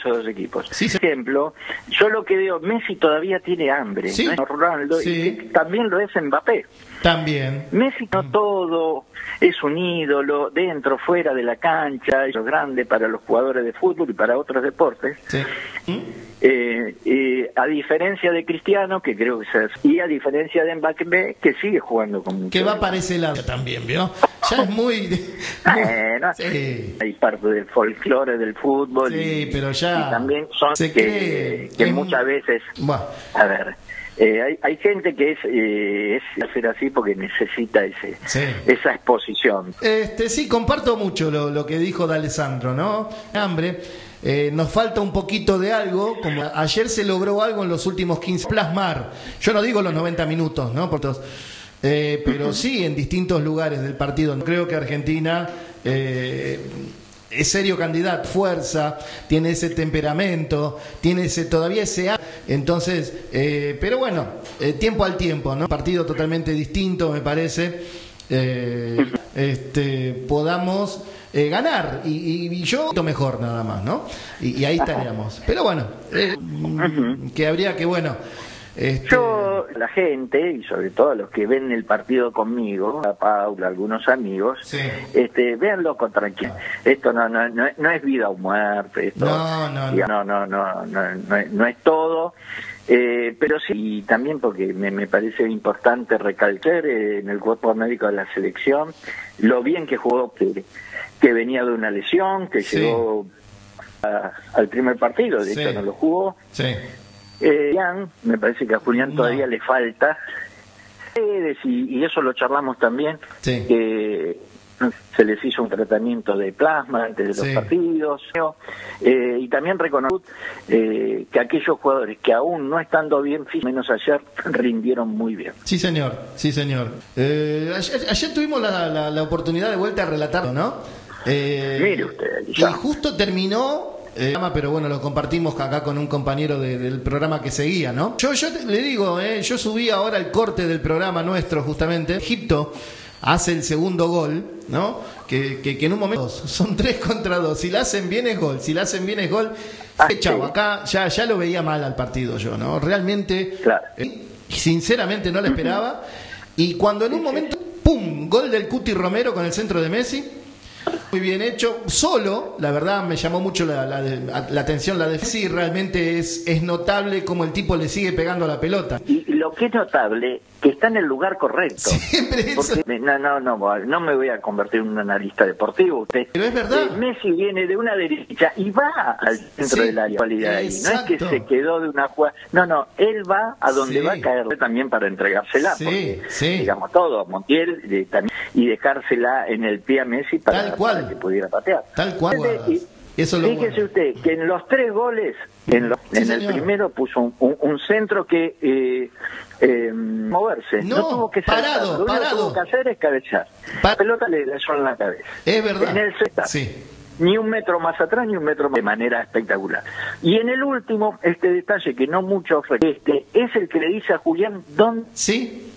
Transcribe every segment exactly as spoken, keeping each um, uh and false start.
dos equipos. Sí, sí. Por ejemplo, yo lo que veo, Messi todavía tiene hambre, Sí. ¿no? Ronaldo, Sí. y también lo es Mbappé. También. Messi no todo, es un ídolo, dentro, fuera de la cancha, es grande para los jugadores de fútbol y para otros deportes. Sí. ¿Mm? Eh, eh, a diferencia de Cristiano, que creo que es, y a diferencia de Mbappé, que sigue jugando con mucho. Que va para ese lado también, ¿vio? Ya es muy... muy Bueno, sí. hay parte del folclore del fútbol. Sí, y, pero ya y también son se que, cree que que muchas veces, Bueno. a ver, eh, hay, hay gente que es, eh, es hacer así porque necesita ese Sí. esa exposición. Este, sí, comparto mucho lo, lo que dijo D'Alessandro, ¿no? Hambre. Eh, nos falta un poquito de algo, como ayer se logró algo en los últimos quince, plasmar, yo no digo los noventa minutos, ¿no? Por todos, eh, pero sí en distintos lugares del partido. Creo que Argentina eh, es serio candidato, fuerza, tiene ese temperamento, tiene ese todavía ese... Entonces, eh, pero bueno, eh, tiempo al tiempo, ¿no? Partido totalmente distinto, me parece. Eh, este, podamos... Eh, ganar y, y, y yo mejor nada más, ¿no? Y, y ahí estaríamos. Pero bueno, eh, uh-huh. que habría que, bueno... Este... Yo, la gente, y sobre todo los que ven el partido conmigo, a Paula, algunos amigos, sí. este, véanlo con tranquilidad. Esto no, no, no, no es vida o muerte, esto, no, no, no, no, no, no, no, no, es, no es todo. Eh, pero sí, y también porque me, me parece importante recalcar eh, en el cuerpo médico de la selección lo bien que jugó, que, que venía de una lesión, que sí. llegó a, al primer partido, de sí. hecho no lo jugó. Sí. Eh, Julián, me parece que a Julián todavía no. le falta, eh, y, y eso lo charlamos también, sí. que se les hizo un tratamiento de plasma antes de los sí. partidos, eh, y también reconocer eh, que aquellos jugadores que aún no estando bien, menos ayer, rindieron muy bien. Sí, señor, sí, señor. Eh, ayer, ayer tuvimos la, la, la oportunidad de vuelta a relatarlo, ¿no? Eh, Mire usted, y justo terminó... Eh, pero bueno, lo compartimos acá con un compañero de, del programa que seguía, ¿no? Yo, yo te, le digo, eh, yo subí ahora el corte del programa nuestro, justamente. Egipto hace el segundo gol, ¿no? Que, que, que en un momento son tres contra dos. Si la hacen bien es gol, si la hacen bien es gol. Ah, eh, chau, sí. acá ya, ya lo veía mal al partido yo, ¿no? Realmente, claro. eh, sinceramente no lo esperaba. Y cuando en un momento, ¡pum! Gol del Cuti Romero con el centro de Messi. Muy bien hecho, solo, la verdad me llamó mucho la, la, la atención la de sí, realmente es, es notable cómo el tipo le sigue pegando a la pelota. Y lo que es notable, que está en el lugar correcto. Siempre eso. Porque, no, no, no, no me voy a convertir en un analista deportivo. Usted, pero es verdad. Eh, Messi viene de una derecha y va al centro sí, del área. No es que se quedó de una jugada. No, no, él va a donde sí. va a caer también para entregársela. Sí, porque, sí. digamos, todo, Montiel eh, también, y dejársela en el pie a Messi para, Tal cual. para que pudiera patear. Tal cual. Y, Eso lo fíjese bueno. usted que en los tres goles, en, los, sí, en el señor. primero puso un, un, un centro que eh, eh, moverse, no, no tuvo que parado, saltar. Lo único parado. que tuvo que hacer es cabecear. Pa la pelota le cayó en la cabeza. Es verdad. En el sexto, sí. ni un metro más atrás ni un metro más, de manera espectacular. Y en el último, este detalle que no mucho este es el que le dice a Julián dónde. Sí.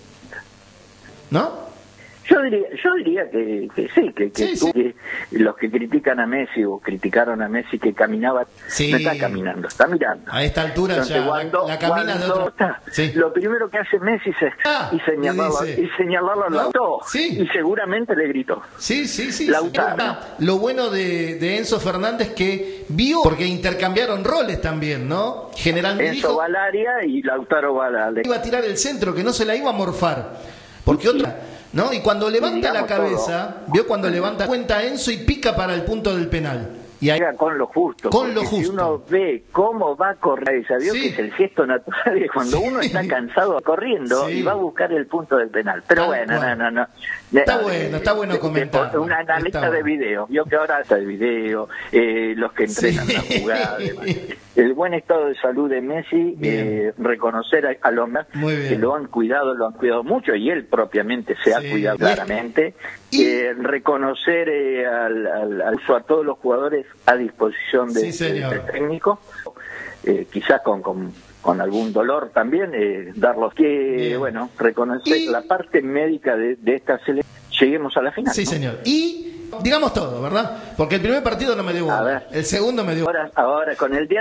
¿No? Yo diría, yo diría que, que sí, que, que, sí, tú, sí. que los que critican a Messi o criticaron a Messi que caminaba, sí. no está caminando, está mirando. A esta altura Entonces, ya cuando, la, la camina de otro. Está, sí. Lo primero que hace Messi es ah, y señalarlo, y señalarlo ¿no? al auto, sí. y seguramente le gritó. Sí, sí, sí. Lautaro. sí. Lo bueno de, de Enzo Fernández que vio, porque intercambiaron roles también, ¿no? Generalmente Enzo dijo, Valaria y Lautaro Valaria. Iba a tirar el centro, que no se la iba a morfar. Porque otra... ¿No? Y cuando levanta la cabeza, todo. vio cuando levanta cuenta Enzo y pica para el punto del penal. Y ahí, con lo justo. Con lo justo. Si uno ve cómo va a correr, esa vio sí. que es el gesto natural de cuando sí. uno está cansado corriendo sí. y va a buscar el punto del penal. Pero Tal bueno, cual. no, no, no. Está bueno, está bueno comentar. Un analista bueno. de video, vio que ahora está el video, eh, los que entrenan sí. la jugada. El buen estado de salud de Messi, eh, reconocer a, a los más que lo han cuidado, lo han cuidado mucho y él propiamente se ha sí. cuidado claramente. Y... Eh, reconocer eh, al, al, al, a todos los jugadores a disposición de, sí, de, del técnico, eh, quizás con, con, con algún dolor también, eh, darlos que, Bien. bueno, reconocer y... la parte médica de, de esta selección, lleguemos a la final. Sí, ¿no? señor. Y digamos todo, ¿verdad? Porque el primer partido no me dio bola, el segundo me dio ahora, ahora con el día